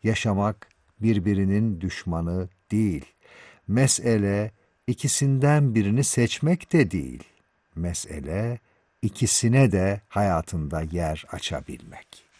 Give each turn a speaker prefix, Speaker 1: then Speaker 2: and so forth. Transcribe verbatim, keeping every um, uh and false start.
Speaker 1: yaşamak birbirinin düşmanı değil. Mesele ikisinden birini seçmek de değil. Mesele ikisine de hayatında yer açabilmek.